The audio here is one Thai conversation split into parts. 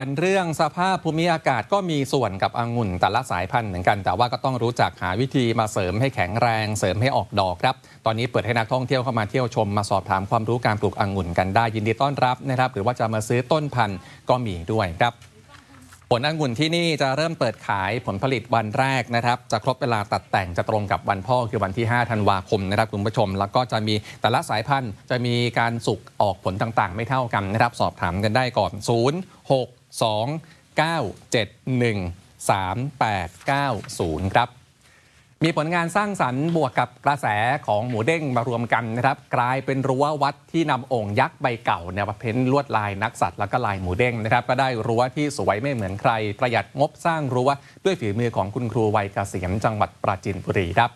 เป็นเรื่องสภาพภูมิอากาศก็มีส่วนกับองุ่นแต่ละสายพันธุ์เหมือนกันแต่ว่าก็ต้องรู้จักหาวิธีมาเสริมให้แข็งแรงเสริมให้ออกดอกครับตอนนี้เปิดให้นักท่องเที่ยวเข้ามาเที่ยวชมมาสอบถามความรู้การปลูกองุ่นกันได้ยินดีต้อนรับนะครับหรือว่าจะมาซื้อต้นพันธุ์ก็มีด้วยครับผลองุ่นที่นี่จะเริ่มเปิดขายผลผลิตวันแรกนะครับจะครบเวลาตัดแต่งจะตรงกับวันพ่อคือวันที่5ธันวาคมนะครับคุณผู้ชมแล้วก็จะมีแต่ละสายพันธุ์จะมีการสุกออกผลต่างๆไม่เท่ากันนะครับสอบถามกันได้ก่อน062913890ครับมีผลงานสร้างสรรค์บวกกับกระแสของหมูเด้งมารวมกันนะครับกลายเป็นรั้ววัดที่นำโอ่งยักษ์ใบเก่าเนี่ยมาเพ้นลวดลายนักสัตว์แล้วก็ลายหมูเด้งนะครับก็ได้รั้วที่สวยไม่เหมือนใครประหยัดงบสร้างรั้วด้วยฝีมือของคุณครูวัยเกษียณจังหวัดปราจีนบุรีครับ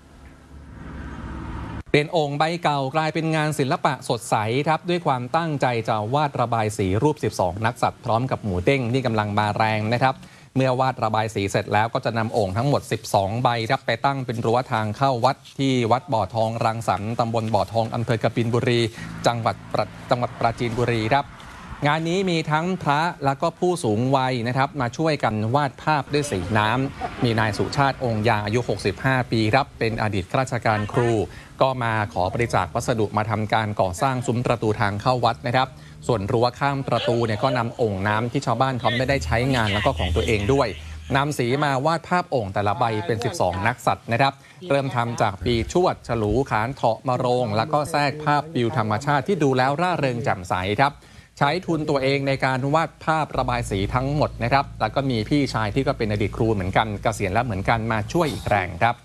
เป็นโอ่งใบเก่ากลายเป็นงานศิลปะสดใสครับด้วยความตั้งใจจะวาดระบายสีรูป12นักสัตว์พร้อมกับหมูเด้งที่กำลังมาแรงนะครับเมื่อวาดระบายสีเสร็จแล้วก็จะนำโอ่งทั้งหมด12ใบครับไปตั้งเป็นรั้วทางเข้าวัดที่วัดบ่อทองรังสรรค์ตำบลบ่อทองอำเภอกบินบุรีจังหวัดปราจีนบุรีครับงานนี้มีทั้งพระแล้วก็ผู้สูงวัยนะครับมาช่วยกันวาดภาพด้วยสีน้ำมีนายสุชาติองค์ยางอายุ65ปีครับเป็นอดีตข้าราชการครูก็มาขอบริจาควัสดุมาทำการก่อสร้างซุ้มประตูทางเข้าวัดนะครับส่วนรั้วข้ามประตูเนี่ยก็นำโอ่งน้ำที่ชาวบ้านเขาไม่ได้ใช้งานแล้วก็ของตัวเองด้วยนำสีมาวาดภาพโอ่งแต่ละใบเป็น12นักสัตว์นะครับเริ่มทำจากปีชวดฉลูขานเถาะมะโรงแล้วก็แทรกภาพวิวธรรมชาติที่ดูแล้วร่าเริงแจ่มใสครับใช้ทุนตัวเองในการวาดภาพระบายสีทั้งหมดนะครับแล้วก็มีพี่ชายที่ก็เป็นอดีตครูเหมือนกันเกษียณแล้วเหมือนกันมาช่วยอีกแรงครับ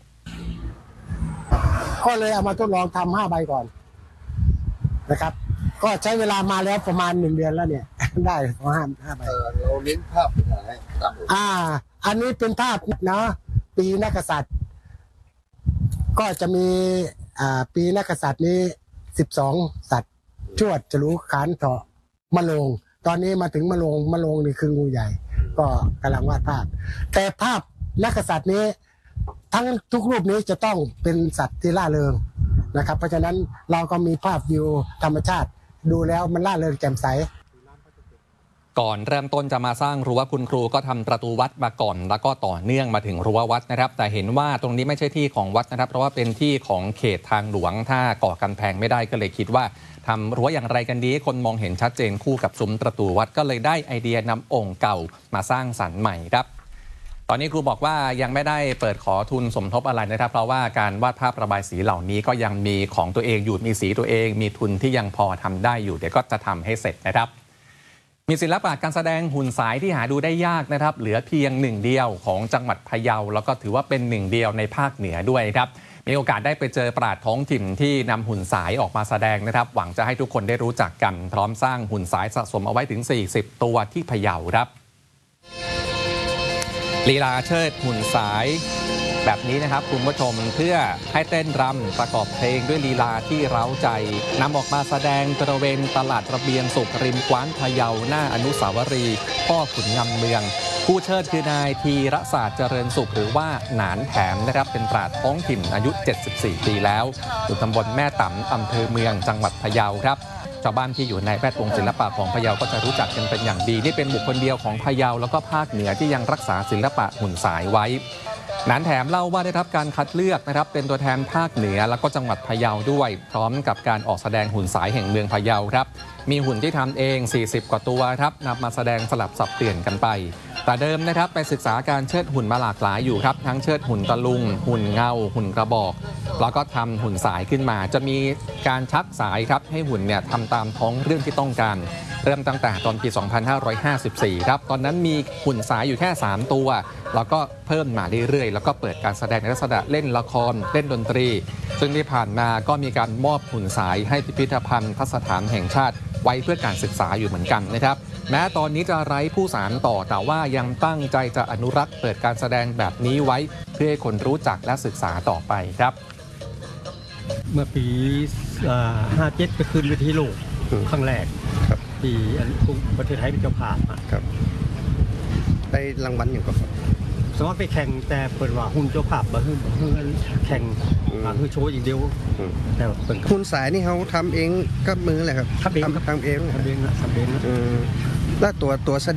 ก็เลยเอามาทดลองทำ5 ใบก่อนนะครับก็ใช้เวลามาแล้วประมาณ1 เดือนแล้วเนี่ยได้5 ใบเราเน้นภาพเป็นอะไรครับอันนี้เป็นภาพนะปีนักกษัตริย์ก็จะมีปีนักกษัตริย์นี้12สัตว์ชวดฉลูขานเถาะมะโรงตอนนี้มาถึงมะโรงนี่คืองูใหญ่ก็กำลังวาดภาพแต่ภาพนักกษัตริย์นี้ทั้งทุกรูปนี้จะต้องเป็นสัตว์ที่ล่าเริงนะครับเพราะฉะนั้นเราก็มีภาพวิวธรรมชาติดูแล้วมันล่าเริงแจ่มใสก่อนเริ่มต้นจะมาสร้างรั้วคุณครูก็ทำประตูวัดมาก่อนแล้วก็ต่อเนื่องมาถึงรั้ววัดนะครับแต่เห็นว่าตรงนี้ไม่ใช่ที่ของวัดนะครับเพราะว่าเป็นที่ของเขตทางหลวงถ้าก่อกำแพงไม่ได้ก็เลยคิดว่าทำรั้วอย่างไรกันดีคนมองเห็นชัดเจนคู่กับซุ้มประตูวัดก็เลยได้ไอเดียนำโอ่งเก่ามาสร้างสรรค์ใหม่ครับตอนนี้ครูบอกว่ายังไม่ได้เปิดขอทุนสมทบอะไรนะครับเพราะว่าการวาดภาพระบายสีเหล่านี้ก็ยังมีของตัวเองอยู่มีสีตัวเองมีทุนที่ยังพอทำได้อยู่เดี๋ยวก็จะทำให้เสร็จนะครับมีศิลปะการแสดงหุ่นสายที่หาดูได้ยากนะครับเหลือเพียงหนึ่งเดียวของจังหวัดพะเยาแล้วก็ถือว่าเป็นหนึ่งเดียวในภาคเหนือด้วยครับมีโอกาสได้ไปเจอปราชญ์ท้องถิ่นที่นำหุ่นสายออกมาแสดงนะครับหวังจะให้ทุกคนได้รู้จักกันพร้อมสร้างหุ่นสายสะสมเอาไว้ถึง40ตัวที่พะเยาครับลีลาเชิดหุ่นสายแบบนี้นะครับคุณผู้ชมเพื่อให้เต้นรำประกอบเพลงด้วยลีลาที่เร้าใจนำออกมาแสดงบริเวณตลาดระเบียงสุขริมกว้านพะเยาหน้าอนุสาวรีย์พ่อขุนงำเมืองผู้เชิดคือนายธีรศาสตร์เจริญสุขหรือว่าหนานแถมนะครับเป็นปราชญ์ท้องถิ่นอายุ74ปีแล้วอยู่ตำบลแม่ตำอำเภอเมืองจังหวัดพะเยาครับชาวบ้านที่อยู่ในแวดวงศิลปะของพะเยาก็จะรู้จักกันเป็นอย่างดีนี่เป็นบุคคลเดียวของพะเยาแล้วก็ภาคเหนือที่ยังรักษาศิลปะหุ่นสายไว้หนานแถมเล่าว่าได้รับการคัดเลือกนะครับเป็นตัวแทนภาคเหนือแล้วก็จังหวัดพะเยาด้วยพร้อมกับการออกแสดงหุ่นสายแห่งเมืองพะเยาครับมีหุ่นที่ทำเอง40 กว่าตัวครับนำมาแสดงสลับสับเปลี่ยนกันไปแต่เดิมนะครับไปศึกษาการเชิดหุ่นมาหลากหลายอยู่ครับทั้งเชิดหุ่นตะลุงหุ่นเงาหุ่นกระบอกแล้วก็ทำหุ่นสายขึ้นมาจะมีการชักสายครับให้หุ่นเนี่ยทำตามท้องเรื่องที่ต้องการเริ่มตั้งแต่ตอนปี 2554 ครับตอนนั้นมีหุ่นสายอยู่แค่3ตัวแล้วก็เพิ่มมาเรื่อยๆแล้วก็เปิดการแสดงในลักษณะเล่นละครเล่นดนตรีซึ่งที่ผ่านมาก็มีการมอบหุ่นสายให้พิพิธภัณฑ์สถานแห่งชาติไว้เพื่อการศึกษาอยู่เหมือนกันนะครับแม้ตอนนี้จะไร้ผู้สานต่อแต่ว่ายังตั้งใจจะอนุรักษ์เปิดการแสดงแบบนี้ไว้เพื่อให้คนรู้จักและศึกษาต่อไปครับเมื่อปี57ไปขึ้นเวทีโลกครั้งแรกที่ประเทศไทยเป็นเจ้าภาพครับได้รางวัลอย่างก็สมมติไปแข่งแต่เปิดว่าหุ่นเจ้าภาพมาขึ้นแข่งคือโชว์อย่างเดียวแต่หุ่นสายนี่เขาทำเองกับมือแหละครับทำเองนะแล้วตัว